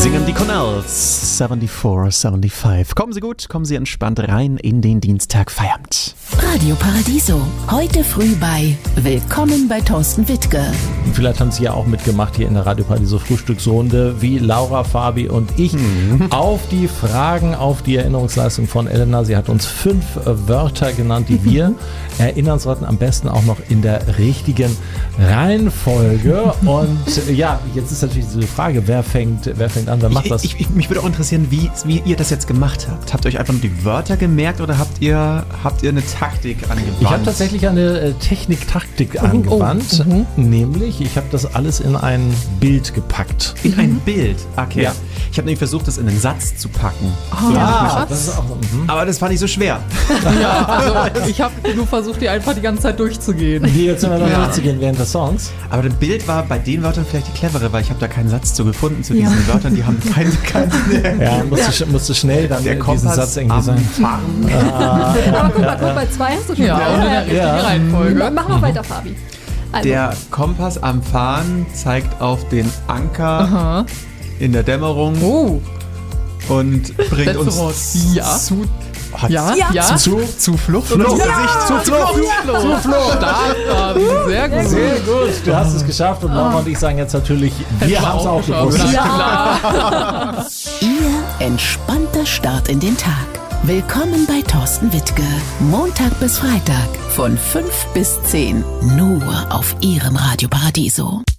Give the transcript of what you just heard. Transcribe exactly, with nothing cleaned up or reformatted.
Singen die Cornells. vierundsiebzig, fünfundsiebzig. Kommen Sie gut, kommen Sie entspannt rein in den Dienstag Feierabend. Radio Paradiso. Heute früh bei Willkommen bei Thorsten Wittke. Vielleicht haben Sie ja auch mitgemacht hier in der Radio Paradiso Frühstücksrunde, wie Laura, Fabi und ich, mhm. auf die Fragen, auf die Erinnerungsleistung von Elena. Sie hat uns fünf Wörter genannt, die wir erinnern sollten, am besten auch noch in der richtigen Reihenfolge. Und ja, jetzt ist natürlich diese Frage, wer fängt, wer fängt an, wer macht was? Ich, ich, mich würde auch interessieren, wie, wie ihr das jetzt gemacht habt. Habt ihr euch einfach nur die Wörter gemerkt oder habt ihr, habt ihr eine Taktik angewandt? Ich habe tatsächlich eine äh, Technik-Taktik oh, angewandt, oh, uh-huh. nämlich ich habe das alles in ein Bild gepackt. In ein Bild? Okay. Ja. Ich habe nämlich versucht, das in einen Satz zu packen. Oh, so, ja, das ist auch, mhm. Aber das war nicht so schwer. Ja, also ich habe nur versucht, die einfach die ganze Zeit durchzugehen. Wie jetzt immer noch ja. durchzugehen während des Songs. Aber das Bild war bei den Wörtern vielleicht die clevere, weil ich habe da keinen Satz zu gefunden zu diesen ja. Wörtern. Die haben keinen keinen. Ja, musste, ja. musste schnell dann der diesen Satz irgendwie sein. Ah, aber guck mal, guck mal, zwei hast du schon. Ja, ja. in der richtigen ja. Reihenfolge. Mach mal weiter, Fabi. Also. Der Kompass am Fahren zeigt auf den Anker Aha. in der Dämmerung oh. und bringt Letzte uns Wort. Ja. zu Ja, ja. Zu, zu, zu Flucht. Flucht. Ja. Zu Flucht. Ja. Zu Flucht. Stark, sehr gut. Sehr gut. Du hast es geschafft und Mama und ich sagen jetzt natürlich, wir haben es auch gewusst. Ja. Ihr entspannter Start in den Tag. Willkommen bei Thorsten Wittke. Montag bis Freitag von fünf bis zehn. Nur auf Ihrem Radio Paradiso.